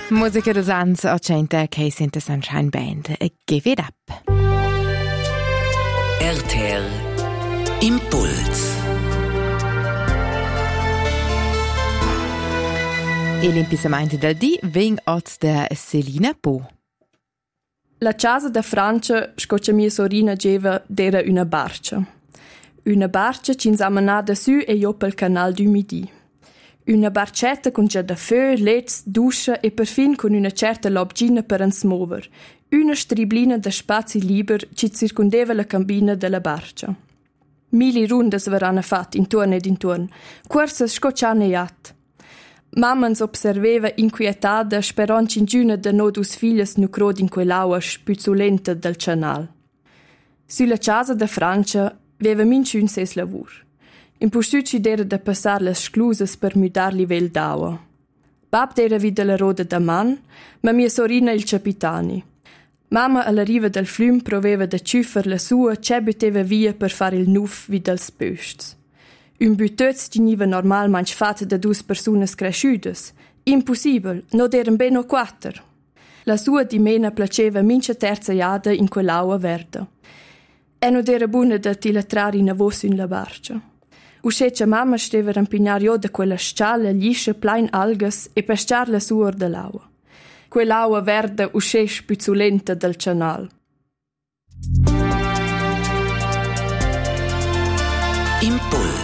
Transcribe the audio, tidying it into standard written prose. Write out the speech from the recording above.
Musica dos ans 80 che sente Sunshine Band. Give it up. RTR Impuls. E l'impisamento del dì veng oz da Selina Po. La casa da Francia, scoccia mia sorina geva, era una barca. Una barca ci insamanada su e io pel canal du Midi. Una barcetta con già da feu, leds, duscia e perfin con una certa lobgina per ens mover. Una striblina da spazi liber ci circondeva la cabina della barca. Mili rundas verranno fatte intorno ed intorno, corse scocciane iat. Mamma ens observeva inquietada, sperant cingiuna da nodus figlias nu crod in quell'aua spuzzolenta del canal. Sulla casa da Francia veva minciun ses lavur. In pusciucci d'era da passar las sclusas per mudar livel d'aua. Bab d'era vida la roda da man, ma mia sorina il capitani. Mamma alla riva del flum proveva da ciuffer la sua, c'è butteva via per fare il nuff vid als pösts. Un buttöz giniva normalmente fatto da dus personas cresciudas. Impossibel, no d'eran beno quattro. La sua dimena placeva mince terza iada in quell'aua verda. E no d'era buna da tilatrare in avos in la barca. Usceccia mamma steva rampignar io da quella scialla liscia plain algas e pescar la suor dell'aua. Quell'aua verda usce spizzulenta del canal. Impuls.